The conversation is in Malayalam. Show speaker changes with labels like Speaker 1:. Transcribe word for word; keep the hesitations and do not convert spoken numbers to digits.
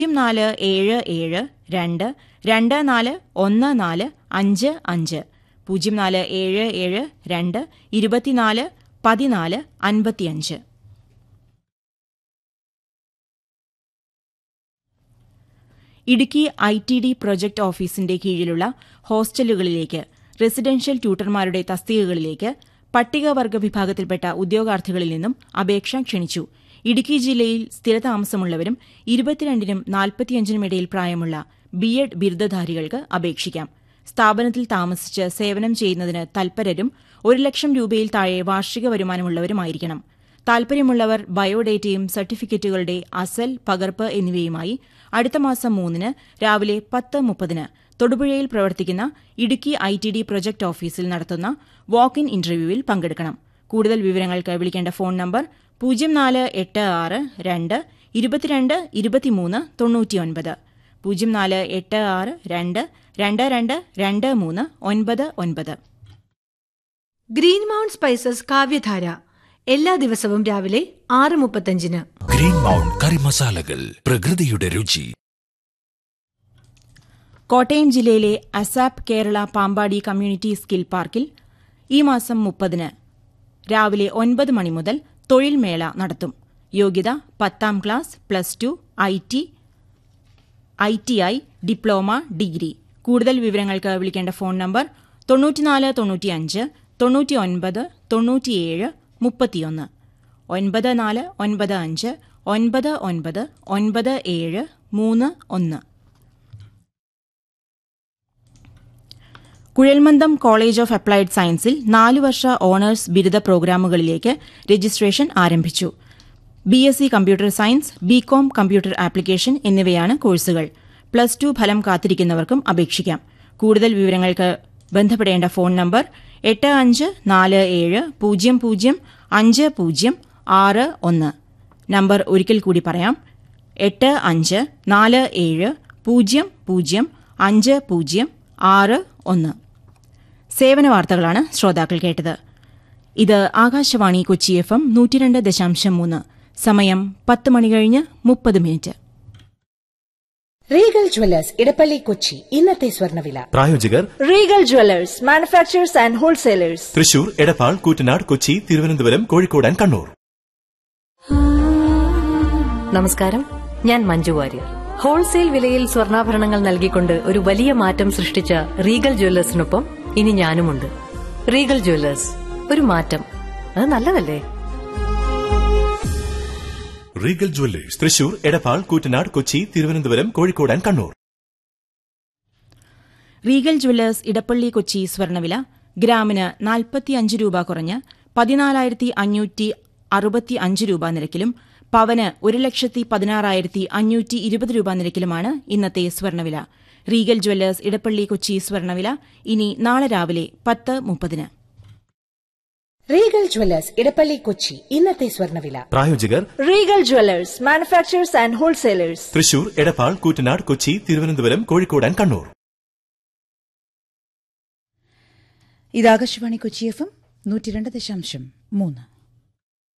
Speaker 1: പൂജ്യം നാല് ഏഴ് ഏഴ് രണ്ട് രണ്ട് നാല് ഒന്ന് നാല് അഞ്ച് അഞ്ച് പൂജ്യം നാല് ഏഴ് ഏഴ് രണ്ട് ഇരുപത്തിനാല് പതിനാല് അൻപത്തിയഞ്ച്. Idukki I T D project ഓഫീസിന്റെ കീഴിലുള്ള ഹോസ്റ്റലുകളിലേക്ക് റെസിഡൻഷ്യൽ ട്യൂട്ടർമാരുടെ തസ്തികകളിലേക്ക് പട്ടികവർഗ വിഭാഗത്തിൽപ്പെട്ട ഉദ്യോഗാർത്ഥികളിൽ നിന്നും അപേക്ഷ ക്ഷണിച്ചു. ഇടുക്കി ജില്ലയിൽ സ്ഥിരതാമസമുള്ളവരും ഇരുപത്തിരണ്ടിനും നാൽപ്പത്തിയഞ്ചിനും ഇടയിൽ പ്രായമുള്ള ബി എഡ് ബിരുദധാരികൾക്ക് അപേക്ഷിക്കാം. സ്ഥാപനത്തിൽ താമസിച്ച് സേവനം ചെയ്യുന്നതിന് തൽപരരും ഒരു ലക്ഷം രൂപയിൽ താഴെ വാർഷിക വരുമാനമുള്ളവരുമായിരിക്കണം. താൽപര്യമുള്ളവർ ബയോഡേറ്റയും സർട്ടിഫിക്കറ്റുകളുടെ അസൽ പകർപ്പ് എന്നിവയുമായി അടുത്ത മാസം മൂന്നിന് രാവിലെ പത്ത് മുപ്പതിന് തൊടുപുഴയിൽ പ്രവർത്തിക്കുന്ന Idukki I T D project ഓഫീസിൽ നടത്തുന്ന വാക്ക് ഇൻ ഇന്റർവ്യൂവിൽ പങ്കെടുക്കണം. കൂടുതൽ വിവരങ്ങൾക്ക് വിളിക്കേണ്ട ഫോൺ നമ്പർ പൂജ്യം നാല് എട്ട് ആറ് രണ്ട് ഇരുപത്തിരണ്ട് ഇരുപത്തിമൂന്ന് തൊണ്ണൂറ്റിയൊൻപത് പൂജ്യം നാല് എട്ട് ആറ് രണ്ട് രണ്ട് രണ്ട് രണ്ട് മൂന്ന് ഒൻപത് ഒൻപത്.
Speaker 2: ഗ്രീൻ മൗണ്ട് സ്പൈസസ് കാവ്യധാര എല്ലാ ദിവസവും രാവിലെ ആറ് മുപ്പത്തഞ്ചിന്.
Speaker 3: ഗ്രീൻ മൗണ്ട് കറി മസാലകൾ, പ്രകൃതിയുടെ രുചി.
Speaker 1: കോട്ടയം ജില്ലയിലെ ASAP Kerala Pampady community skill പാർക്കിൽ ഈ മാസം മുപ്പതിന് രാവിലെ ഒൻപത് മണി മുതൽ തൊഴിൽ മേള നടത്തും. യോഗ്യത പത്താം class, plus two, I T I T I, diploma, degree. കൂടുതൽ വിവരങ്ങൾക്ക് വിളിക്കേണ്ട ഫോൺ നമ്പർ തൊണ്ണൂറ്റിനാല് തൊണ്ണൂറ്റിയഞ്ച് തൊണ്ണൂറ്റിയൊൻപത് തൊണ്ണൂറ്റിയേഴ് മുപ്പത്തിയൊന്ന് ഒൻപത് നാല് ഒൻപത് അഞ്ച് ഒൻപത് ഒൻപത് ഒൻപത് ഏഴ് മൂന്ന് ഒന്ന്. കുഴൽമന്ദം കോളേജ് ഓഫ് അപ്ലൈഡ് സയൻസിൽ നാല് വർഷ ഓണേഴ്സ് ബിരുദ പ്രോഗ്രാമുകളിലേക്ക് രജിസ്ട്രേഷൻ ആരംഭിച്ചു. B S C computer science, BCom computer application എന്നിവയാണ് കോഴ്സുകൾ. പ്ലസ് ടു ഫലം കാത്തിരിക്കുന്നവർക്കും അപേക്ഷിക്കാം. കൂടുതൽ വിവരങ്ങൾക്ക് ബന്ധപ്പെടേണ്ട ഫോൺ നമ്പർ എട്ട് അഞ്ച് നാല് ഏഴ് പൂജ്യം പൂജ്യം അഞ്ച് പൂജ്യം ആറ് ഒന്ന്. നമ്പർ ഒരിക്കൽ കൂടി പറയാം: എട്ട് അഞ്ച് നാല് ഏഴ് പൂജ്യം പൂജ്യം അഞ്ച് പൂജ്യം ആറ് ഒന്ന്. സേവന വാർത്തകളാണ് ശ്രോതാക്കൾ കേട്ടത്. ഇത് ആകാശവാണി കൊച്ചി എഫ് എം നൂറ്റിരണ്ട് ദശാംശം മൂന്ന്. സമയം പത്ത് മണി കഴിഞ്ഞ് മുപ്പത് minute.
Speaker 4: Regal Jewellers Edappally Kochi ഇന്നത്തെ സ്വർണ്ണവില.
Speaker 5: പ്രായോജകർ
Speaker 2: Regal Jewellers manufacturers and wholesalers,
Speaker 5: Thrissur, Edappal, Koottanad, Kochi, Thiruvananthapuram, Kozhikode and Kannur.
Speaker 6: നമസ്കാരം, ഞാൻ മഞ്ജു വാര്യർ. ഹോൾസെയിൽ വിലയിൽ സ്വർണ്ണാഭരണങ്ങൾ നൽകിക്കൊണ്ട് ഒരു വലിയ മാറ്റം സൃഷ്ടിച്ച റീഗൽ ജ്വല്ലേഴ്സിനൊപ്പം ഇനി ഞാനുമുണ്ട്. റീഗൽ ജ്വല്ലേഴ്സ്, ഒരു മാറ്റം, അത് നല്ലതല്ലേ?
Speaker 5: Regal Jewellers, Thrissur, Edappal, Koottanad, Kochi, Thiruvananthapuram, Kozhikode and Kannur.
Speaker 1: Regal Jewellers Edappally Kochi സ്വർണ്ണവില ഗ്രാമിന് നാൽപ്പത്തിയഞ്ച് രൂപ കുറഞ്ഞ് പതിനാലായിരത്തി അഞ്ഞൂറ്റി അറുപത്തി അഞ്ച് രൂപ നിരക്കിലും പവന് ഒരു ലക്ഷത്തി പതിനാറായിരത്തി അഞ്ഞൂറ്റി ഇരുപത് രൂപ നിരക്കിലുമാണ് ഇന്നത്തെ സ്വർണ്ണവില. റീഗൽ ജ്വല്ലേഴ്സ് ഇടപ്പള്ളി കൊച്ചി സ്വർണ്ണവില ഇനി നാളെ രാവിലെ പത്ത് മുപ്പതിന്.
Speaker 4: റീഗൽ ജ്വല്ലേഴ്സ് ഇടപ്പള്ളി കൊച്ചി ഇന്നത്തെ സ്വർണ്ണവില.
Speaker 5: പ്രായോജകർ
Speaker 2: Regal Jewellers manufacturers and wholesalers,
Speaker 5: Thrissur, Edappal, Koottanad, Kochi, Thiruvananthapuram, Kozhikode and Kannur.
Speaker 7: ഇത് ആകാശവാണി കൊച്ചി എഫ് എം നൂറ്റിരണ്ട് ദശാംശം മൂന്ന്.